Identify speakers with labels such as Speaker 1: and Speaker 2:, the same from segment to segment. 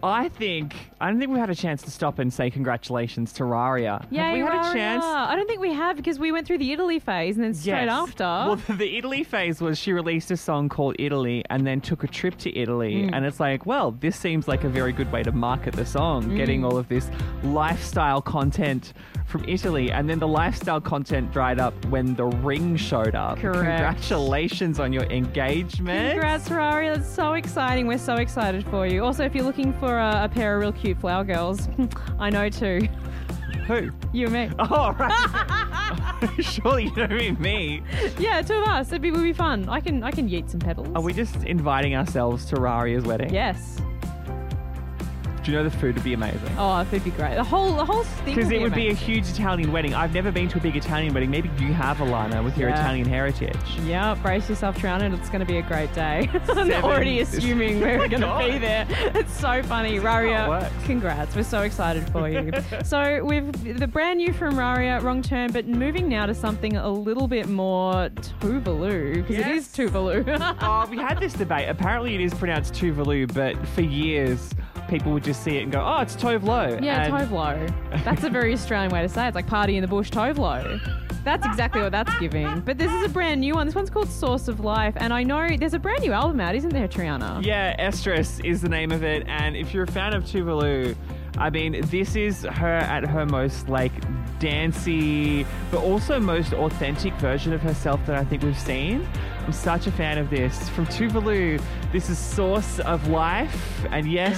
Speaker 1: I don't think we had a chance to stop and say congratulations to Raria.
Speaker 2: Yeah,
Speaker 1: have we had a chance?
Speaker 2: I don't think we have because we went through the Italy phase and then straight after.
Speaker 1: Well, the Italy phase was she released a song called Italy and then took a trip to Italy. And it's like, well, this seems like a very good way to market the song, getting all of this lifestyle content from Italy. And then the lifestyle content dried up when The Ring showed up.
Speaker 2: Correct.
Speaker 1: Congratulations on your engagement.
Speaker 2: Congrats, Raria. That's so exciting. We're so excited for you. Also, if you're looking for a pair of real cute flower girls, I know two.
Speaker 1: Who?
Speaker 2: You and me.
Speaker 1: Oh, right. Surely you don't mean me.
Speaker 2: Yeah, two of us. It'd be fun. I can yeet some petals.
Speaker 1: Are we just inviting ourselves to Raria's wedding?
Speaker 2: Yes.
Speaker 1: Do you know the food would be amazing?
Speaker 2: Oh, it would be great. The whole thing.
Speaker 1: Because it would be a
Speaker 2: amazing.
Speaker 1: huge Italian wedding. I've never been to a big Italian wedding. Maybe you have, Alana, with your Italian heritage.
Speaker 2: Yeah, brace yourself, Triana. It's going to be a great day. I'm already assuming we're going to be there. It's so funny. Raria, congrats. We're so excited for you. So with the brand new from Raria, Wrong Turn, but moving now to something a little bit more Tuvalu, because it is Tuvalu.
Speaker 1: Oh, we had this debate. Apparently it is pronounced Tuvalu, but for years people would just see it and go, oh, it's Tovlo.
Speaker 2: Yeah, Tovlo. That's a very Australian way to say it. It's like party in the bush, Tovlo. That's exactly what that's giving. But this is a brand new one. This one's called Source of Life. And I know there's a brand new album out, isn't there, Triana?
Speaker 1: Yeah, Estrus is the name of it. And if you're a fan of Tuvalu, I mean, this is her at her most like dancey, but also most authentic version of herself that I think we've seen. I'm such a fan of this. From Tuvalu, this is Source of Life. And yes,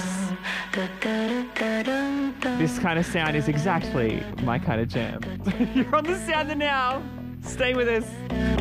Speaker 1: this kind of sound is exactly my kind of jam. You're on The Sounder now. Stay with us.